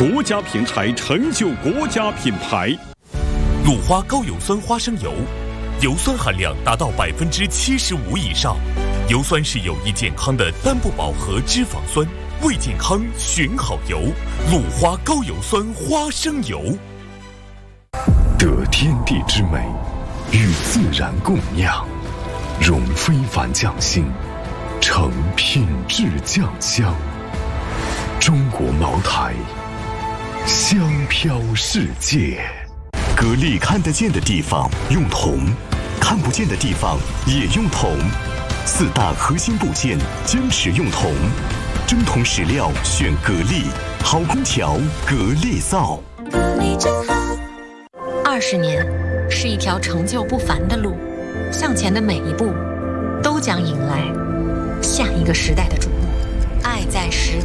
国家品牌成就国家品牌。 鲁花高油酸花生油，油酸含量达到75%以上，油酸是有益健康的单不饱和脂肪酸，为健康选好油。鲁花高油酸花生油。 得天地之美，与自然共酿，融非凡匠心，成品质酱香。中国茅台，香飘世界。 格力看得见的地方用铜，看不见的地方也用铜。4大核心部件坚持用铜，真铜实料选格力，好空调格力造。 格力真好。20年是一条成就不凡的路，向前的每一步都将迎来下一个时代的瞩目。爱在实